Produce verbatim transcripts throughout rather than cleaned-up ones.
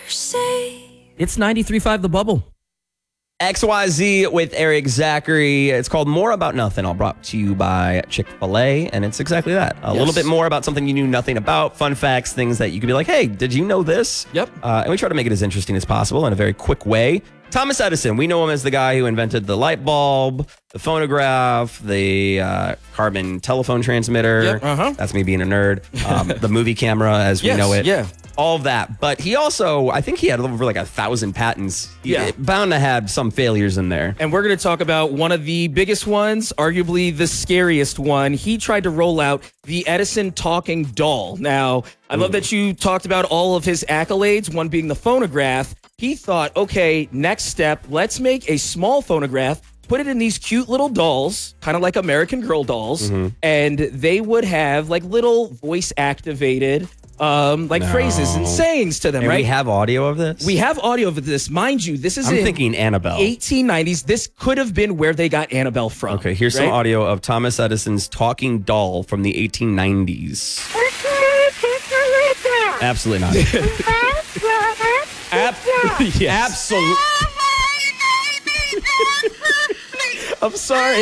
It's ninety-three point five The Bubble. X Y Z with Eric Zachary. It's called More About Nothing, all brought to you by Chick-fil-A, and it's exactly that. A Yes. little bit more about something you knew nothing about, fun facts, things that you could be like, hey, did you know this? Yep. Uh, and we try to make it as interesting as possible in a very quick way. Thomas Edison, we know him as the guy who invented the light bulb, the phonograph, the uh, carbon telephone transmitter. Yep, uh-huh. That's me being a nerd. Um, the movie camera as we Yes, know it. yeah. All of that. But he also, I think he had over like a thousand patents. He- Yeah. Bound to have some failures in there. And we're going to talk about one of the biggest ones, arguably the scariest one. He tried to roll out the Edison talking doll. Now, I love that you talked about all of his accolades, one being the phonograph. He thought, okay, next step, let's make a small phonograph, put it in these cute little dolls, kind of like American Girl dolls, and they would have like little voice activated um, like No. phrases and sayings to them, And right? we have audio of this? We have audio of this. Mind you, this is I'm in thinking Annabelle. eighteen nineties. This could have been where they got Annabelle from. Okay, here's some right? audio of Thomas Edison's talking doll from the eighteen nineties. Absolutely not. Ab- yes. Absolutely. I'm sorry.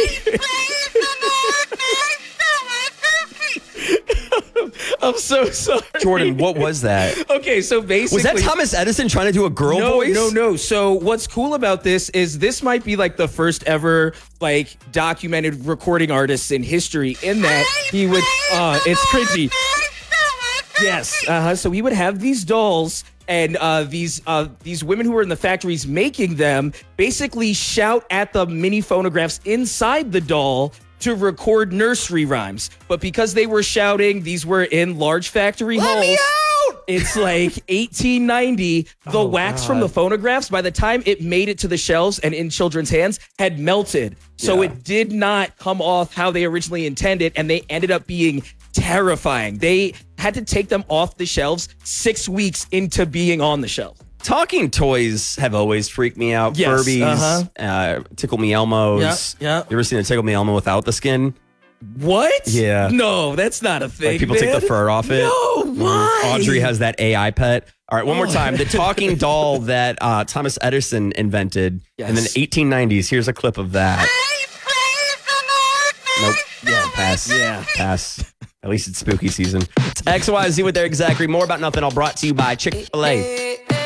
I'm so sorry. Jordan, what was that? Okay, so basically. Was that Thomas Edison trying to do a girl no, voice? No, no. So what's cool about this is this might be like the first ever like documented recording artist in history in that he would, uh, it's cringy. Yes. Uh-huh. So he would have these dolls and uh, these uh, these women who were in the factories making them basically shout at the mini phonographs inside the doll to record nursery rhymes. But because they were shouting, these were in large factory Let halls. me out! It's like eighteen ninety. The Oh, wax God. from the phonographs, by the time it made it to the shelves and in children's hands, had melted. So Yeah. it did not come off how they originally intended, and they ended up being terrifying. They had to take them off the shelves six weeks into being on the shelf. Talking toys have always freaked me out. Yes, Furbies, uh-huh. uh, Tickle Me Elmos. Yeah, yeah. You ever seen a Tickle Me Elmo without the skin? What? Yeah. No, that's not a thing. Like people man. take the fur off it. No, why? Audrey has that A I pet. All right, one more Oh. time. The talking doll that uh, Thomas Edison invented in the Yes. eighteen nineties. Here's a clip of that. Nope. Yeah, pass. Yeah. Pass. At least it's spooky season. It's X Y Z with Eric Zachary. More about nothing. All brought to you by Chick-fil-A.